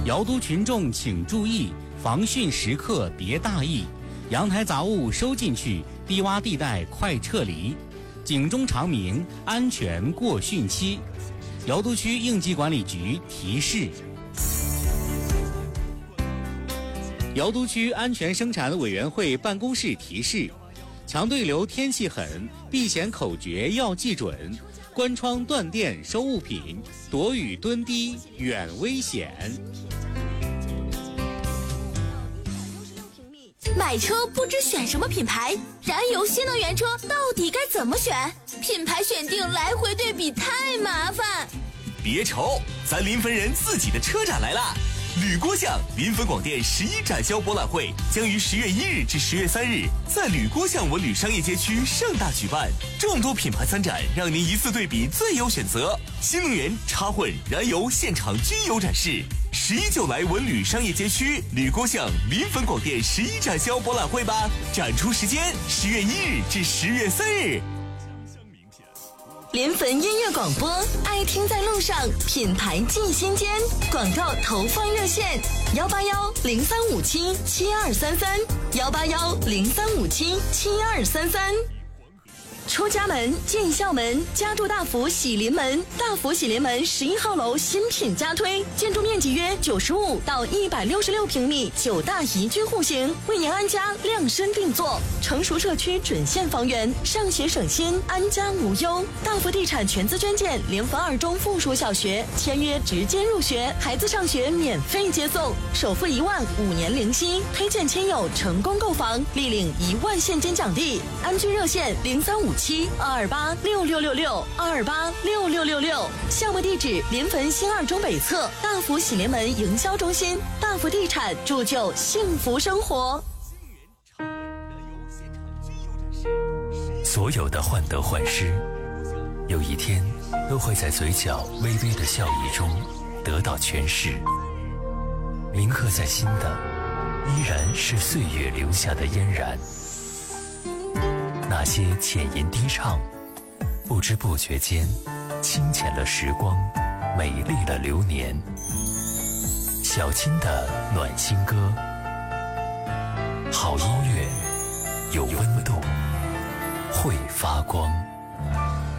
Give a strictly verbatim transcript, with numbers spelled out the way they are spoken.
瑶都群众请注意，防汛时刻别大意，阳台杂物收进去，低洼地带快撤离。警钟长鸣，安全过汛期。瑶都区应急管理局提示。瑶都区安全生产委员会办公室提示：强对流天气狠，避险口诀要记准。关窗断电收物品，躲雨蹲低远危险。 买车不知选什么品牌，燃油新能源车到底该怎么选？品牌选定来回对比太麻烦。 别愁，咱临汾人自己的车展来啦！吕郭巷临汾广电十一展销博览会将于十月一日至十月三日在吕郭巷文旅商业街区盛大举办，众多品牌参展，让您一次对比最有选择。新能源、插混、燃油现场均有展示。十一就来文旅商业街区吕郭巷临汾广电十一展销博览会吧！展出时间十月一日至十月三日。 临汾音乐广播，爱听在路上，品牌进心间。广告投放热线：幺八幺零三五七七二三三，幺八幺零三五七七二三三。出家门进校门，家住大福喜临门。大福喜临门十一号楼新品加推，建筑面积约九十五到一百六十六平米，九大宜居户型，为您安家量身定做。成熟社区准现房源，上学省心，安家无忧。大福地产全资捐建临汾二中附属小学，签约直接入学，孩子上学免费接送，首付一万，五年零息。推荐亲友成功购房，立领一万现金奖励。安居热线零三五七二二八六六六六二二八六六六六。项目地址：临汾新二中北侧大福喜临门营销中心。大福地产铸就幸福生活。 所有的患得患失，有一天都会在嘴角微微的笑意中得到诠释。铭刻在心的，依然是岁月留下的嫣然。那些浅吟低唱，不知不觉间清浅了时光，美丽了流年。小青的暖心歌，好音乐有温度，会发光。